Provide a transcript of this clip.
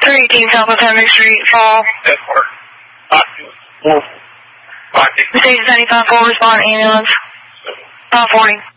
318 South of Henry Street, Fall. That work. Station 95 full respond ambulance. 540.